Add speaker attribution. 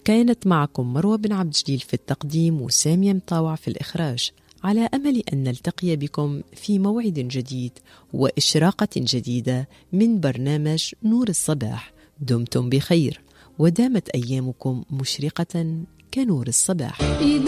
Speaker 1: كانت معكم مروة بن عبد الجليل في التقديم وسامية مطاوع في الإخراج، على أمل أن نلتقي بكم في موعد جديد وإشراقة جديدة من برنامج نور الصباح. دمتم بخير ودامت أيامكم مشرقة كنور الصباح.